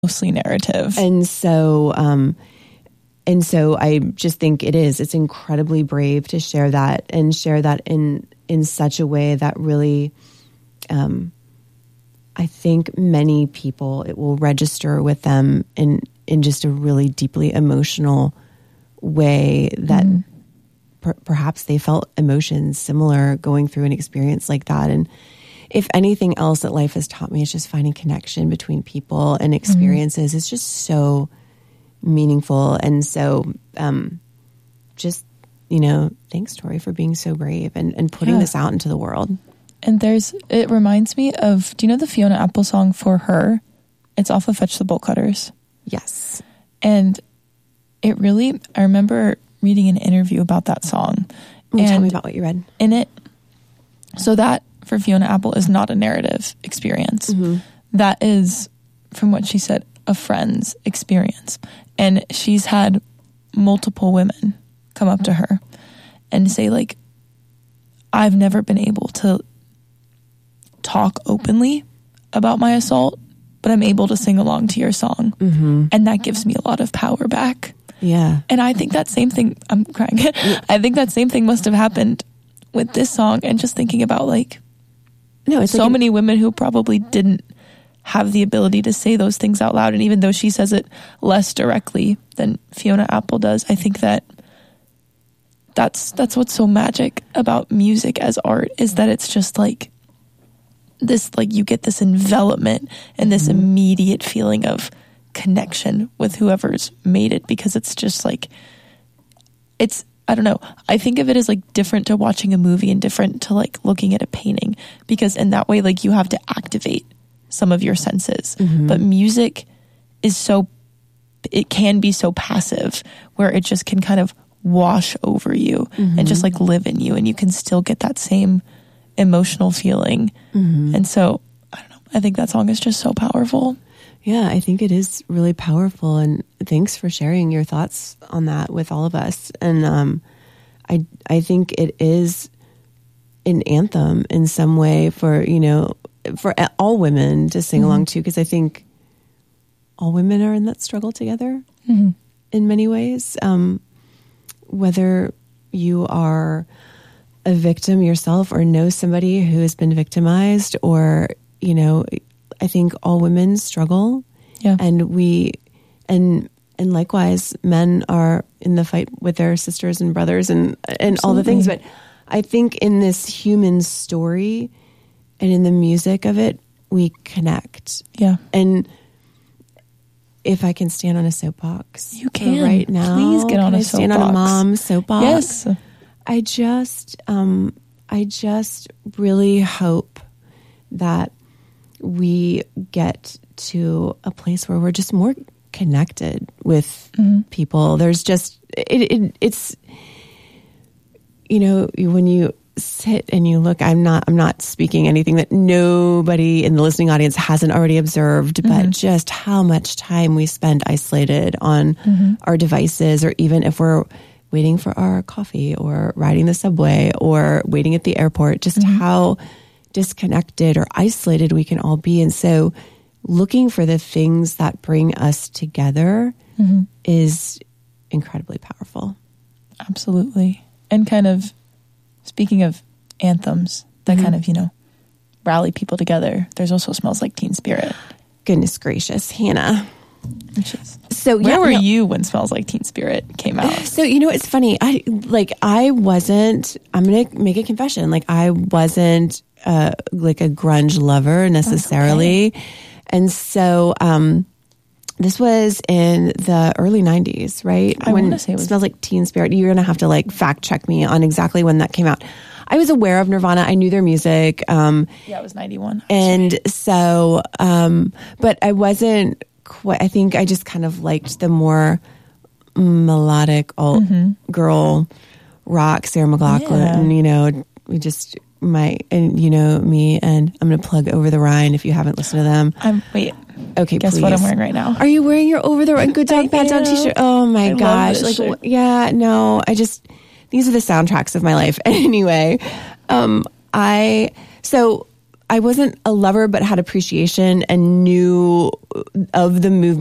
mostly narrative. And so I just think it's incredibly brave to share that and share that in such a way that really, I think many people, it will register with them in just a really deeply emotional way that perhaps they felt emotions similar going through an experience like that. And if anything else that life has taught me, it's just finding connection between people and experiences. It's just so meaningful. And so just, thanks, Tori, for being so brave and putting this out into the world. And it reminds me of, do you know the Fiona Apple song For Her? It's off of Fetch the Bolt Cutters. Yes. And I remember reading an interview about that song. And tell me about what you read. In it, so that for Fiona Apple is not a narrative experience. Mm-hmm. That is, from what she said, a friend's experience. And she's had multiple women come up to her and say, like, I've never been able to talk openly about my assault, but I'm able to sing along to your song. Mm-hmm. And that gives me a lot of power back. Yeah. And I think that same thing, I'm crying. I think that same thing must have happened with this song, and just thinking about many women who probably didn't have the ability to say those things out loud. And even though she says it less directly than Fiona Apple does, I think that's what's so magic about music as art, is that it's just like this, like, you get this envelopment and this immediate feeling of connection with whoever's made it, because it's just like, I don't know, I think of it as like different to watching a movie and different to like looking at a painting, because in that way, like, you have to activate some of your senses. But music it can be so passive, where it just can kind of wash over you and just like live in you, and you can still get that same emotional feeling. And so, I don't know, I think that song is just so powerful. Yeah, I think it is really powerful, and thanks for sharing your thoughts on that with all of us. And I think it is an anthem in some way for all women to sing along to, because I think all women are in that struggle together in many ways. Whether you are a victim yourself or know somebody who has been victimized, or, I think all women struggle. Yeah. And likewise, men are in the fight with their sisters and brothers and all the things. But I think in this human story and in the music of it, we connect. Yeah. And if I can stand on a soapbox, you can right now. Please get on a soapbox. Stand on a mom's soapbox. Yes. I just really hope that we get to a place where we're just more connected with people. There's just it's when you sit and you look, I'm not speaking anything that nobody in the listening audience hasn't already observed, but just how much time we spend isolated on our devices, or even if we're waiting for our coffee or riding the subway or waiting at the airport, just how disconnected or isolated we can all be. And so looking for the things that bring us together is incredibly powerful. Absolutely. And kind of speaking of anthems that kind of, rally people together, there's also Smells Like Teen Spirit. Goodness gracious, Hannah. Where were you when Smells Like Teen Spirit came out? So, it's funny. I'm going to make a confession. Like, I wasn't like a grunge lover necessarily. Okay. And so, this was in the early 90s, right? I want to say it was Smells Like Teen Spirit. You're going to have to like fact check me on exactly when that came out. I was aware of Nirvana. I knew their music. Yeah, it was 91. And so, but I wasn't quite, I think I just kind of liked the more melodic alt girl rock, Sarah McLachlan, we just me, and I'm going to plug Over the Rhine if you haven't listened to them. Okay, guess please. What I'm wearing right now. Are you wearing your Over the Rhine Good Dog Bad Dog t-shirt? Oh my gosh. These are the soundtracks of my life. Anyway, I wasn't a lover, but had appreciation and knew of the movement